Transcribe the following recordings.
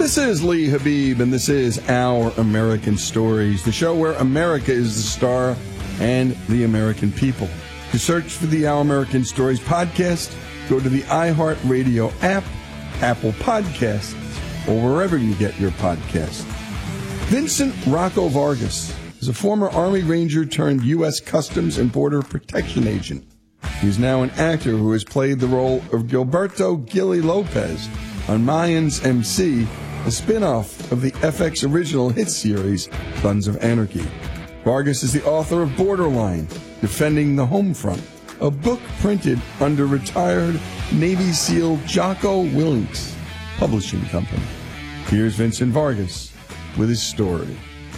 This is Lee Habib, and this is Our American Stories, the show where America is the star and the American people. To search for the Our American Stories podcast, go to the iHeartRadio app, Apple Podcasts, or wherever you get your podcasts. Vincent Rocco Vargas is a former Army Ranger turned U.S. Customs and Border Protection agent. He is now an actor who has played the role of Gilberto Gilly Lopez on Mayans MC, a spin-off of the FX original hit series Sons of Anarchy. Vargas is the author of Borderline, Defending the Home Front, a book printed under retired Navy SEAL Jocko Willink Publishing Company. Here's Vincent Vargas with his story.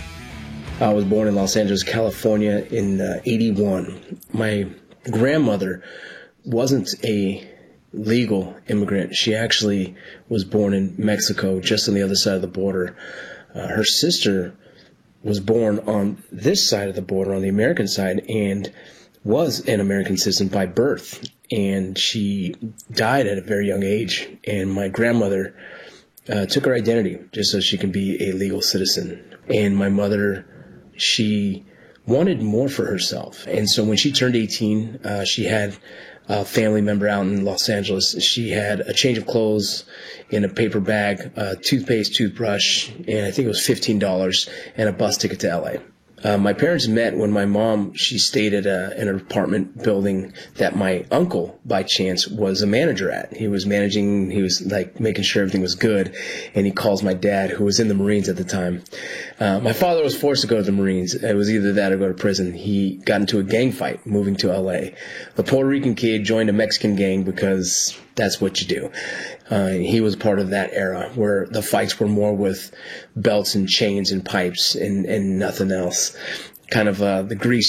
I was born in Los Angeles, California in 81. My grandmother wasn't a legal immigrant. She actually was born in Mexico, just on the other side of the border. Her sister was born on this side of the border, on the American side, and was an American citizen by birth. And she died at a very young age. And my grandmother took her identity just so she can be a legal citizen. And my mother, she wanted more for herself. And so when she turned 18, she had a family member out in Los Angeles. She had a change of clothes in a paper bag, toothpaste, toothbrush, and I think it was $15, and a bus ticket to L.A. My parents met when my mom, she stayed at an apartment building that my uncle, by chance, was a manager at. He was managing, he was like making sure everything was good, and he calls my dad, who was in the Marines at the time. My father was forced to go to the Marines. It was either that or go to prison. He got into a gang fight moving to L.A. The Puerto Rican kid joined a Mexican gang because that's what you do. He was part of that era where the fights were more with belts and chains and pipes and nothing else. Kind of the grease